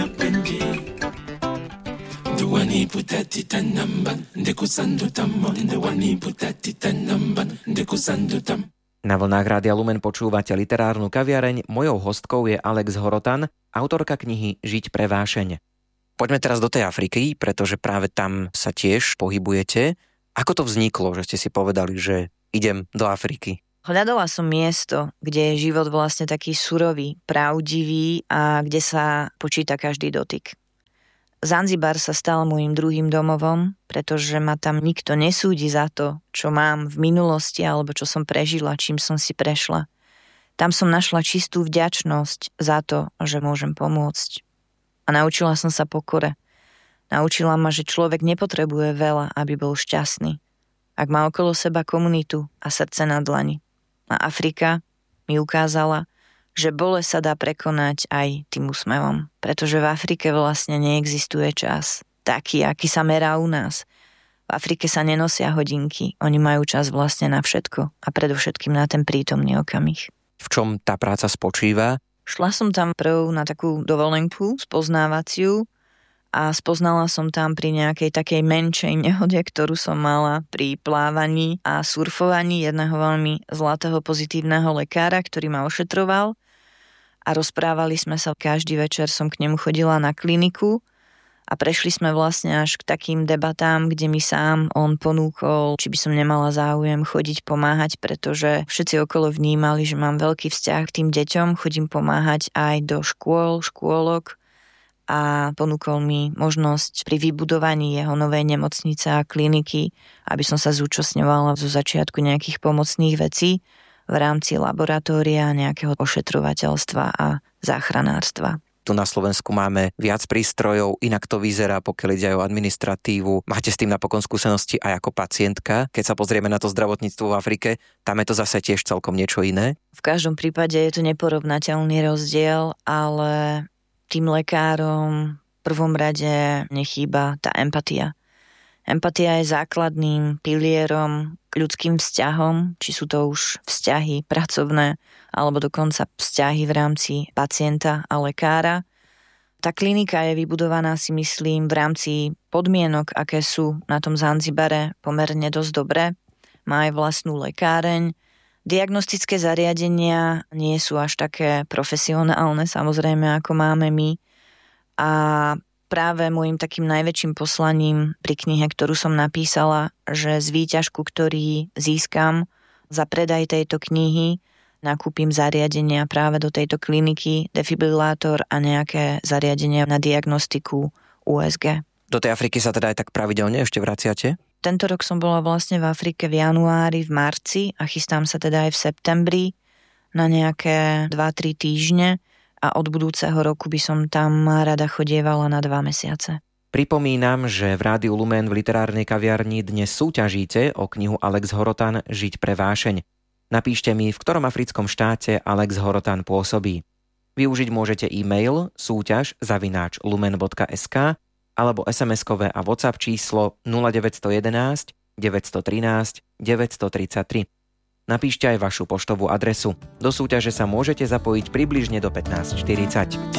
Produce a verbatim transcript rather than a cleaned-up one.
nyapendi Duwani putati tanamban Ndeku sandu tammo Ndewani putati tanamban Ndeku sandu tam. Na vlnách Rádia Lumen počúvate literárnu kaviareň. Mojou hostkou je Alex Horotan, autorka knihy Žiť pre vášeň. Poďme teraz do tej Afriky, pretože práve tam sa tiež pohybujete. Ako to vzniklo, že ste si povedali, že idem do Afriky? Hľadala som miesto, kde je život vlastne taký surový, pravdivý a kde sa počíta každý dotyk. Zanzibar sa stal môjim druhým domovom, pretože ma tam nikto nesúdi za to, čo mám v minulosti alebo čo som prežila, čím som si prešla. Tam som našla čistú vďačnosť za to, že môžem pomôcť. A naučila som sa pokore. Naučila ma, že človek nepotrebuje veľa, aby bol šťastný. Ak má okolo seba komunitu a srdce na dlani. A Afrika mi ukázala, že bolesť sa dá prekonať aj tým úsmevom. Pretože v Afrike vlastne neexistuje čas taký, aký sa merá u nás. V Afrike sa nenosia hodinky, oni majú čas vlastne na všetko a predovšetkým na ten prítomný okamih. V čom tá práca spočíva? Šla som tam prv na takú dovolenku spoznávaciu a spoznala som tam pri nejakej takej menšej nehode, ktorú som mala pri plávaní a surfovaní jedného veľmi zlatého pozitívneho lekára, ktorý ma ošetroval a rozprávali sme sa. Každý večer som k nemu chodila na kliniku a prešli sme vlastne až k takým debatám, kde mi sám on ponúkol, či by som nemala záujem chodiť pomáhať, pretože všetci okolo vnímali, že mám veľký vzťah k tým deťom, chodím pomáhať aj do škôl, škôlok a ponúkol mi možnosť pri vybudovaní jeho novej nemocnice a kliniky, aby som sa zúčastňovala zo začiatku nejakých pomocných vecí v rámci laboratória, nejakého ošetrovateľstva a záchranárstva. Tu na Slovensku máme viac prístrojov, inak to vyzerá, pokiaľ ide aj o administratívu. Máte s tým napokon skúsenosti aj ako pacientka? Keď sa pozrieme na to zdravotníctvo v Afrike, tam je to zase tiež celkom niečo iné? V každom prípade je to neporovnateľný rozdiel, ale tým lekárom v prvom rade nechýba tá empatia. Empatia je základným pilierom k ľudským vzťahom, či sú to už vzťahy pracovné, alebo dokonca vzťahy v rámci pacienta a lekára. Tá klinika je vybudovaná, si myslím, v rámci podmienok, aké sú na tom Zanzibare, pomerne dosť dobré. Má aj vlastnú lekáreň. Diagnostické zariadenia nie sú až také profesionálne, samozrejme, ako máme my. A práve môjim takým najväčším poslaním pri knihe, ktorú som napísala, že z výťažku, ktorý získam za predaj tejto knihy, nakúpim zariadenia práve do tejto kliniky, defibrilátor a nejaké zariadenia na diagnostiku ú es gé. Do tej Afriky sa teda aj tak pravidelne ešte vraciate? Tento rok som bola vlastne v Afrike v januári, v marci a chystám sa teda aj v septembri na nejaké dva tri týždne a od budúceho roku by som tam rada chodievala na dva mesiace. Pripomínam, že v Rádiu Lumen v literárnej kaviarni dnes súťažíte o knihu Alex Horotan Žiť pre vášeň. Napíšte mi, v ktorom africkom štáte Alex Horotan pôsobí. Využiť môžete e-mail súťaž zavináč lumen bodka es ká alebo es em eskové a WhatsApp číslo nula deväť jedna jedna, deväť jedna tri, deväť tri tri. Napíšte aj vašu poštovú adresu. Do súťaže sa môžete zapojiť približne do pätnásť štyridsať.